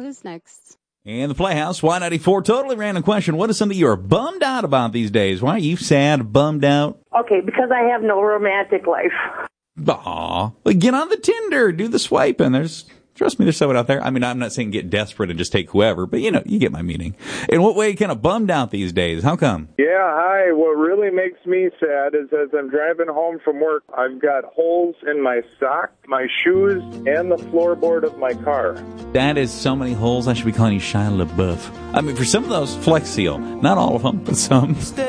who's next? And the Playhouse, Y94, totally random question. What is something you're bummed out about these days? Why are you sad, bummed out? Okay, because I have no romantic life. Aw. Well, get on the Tinder. Do the swiping. Trust me, there's someone out there. I mean, I'm not saying get desperate and just take whoever, but, you get my meaning. In what way are you kind of bummed out these days? How come? Yeah, hi. What really makes me sad is as I'm driving home from work, I've got holes in my sock, my shoes, and the floorboard of my car. That is so many holes. I should be calling you Shia LaBeouf. I mean, for some of those, Flex Seal. Not all of them, but some.